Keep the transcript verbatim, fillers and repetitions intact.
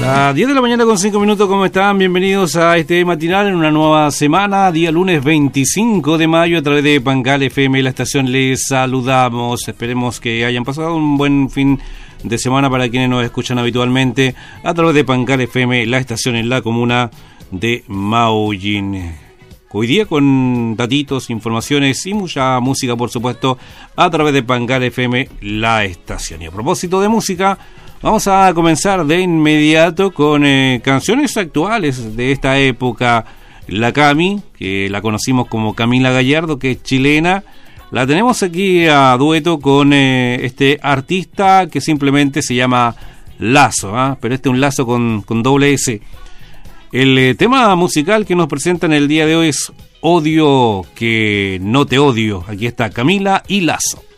Las diez de la mañana con cinco minutos, ¿cómo están? Bienvenidos a este matinal en una nueva semana, día lunes veinticinco de mayo, a través de Pangal F M, la estación. Les saludamos, esperemos que hayan pasado un buen fin de semana para quienes nos escuchan habitualmente a través de Pangal F M, la estación en la comuna de Maullín. Hoy día con datitos, informaciones y mucha música, por supuesto, a través de Pangal F M, la estación. Y a propósito de música, vamos a comenzar de inmediato con eh, canciones actuales de esta época. La Cami, que la conocimos como Camila Gallardo, que es chilena, la tenemos aquí a dueto con eh, este artista que simplemente se llama Lazo, ¿eh? Pero este es un lazo con, con doble S. El eh, tema musical que nos presentan el día de hoy es Odio que no te odio. Aquí está Camila y Lazo.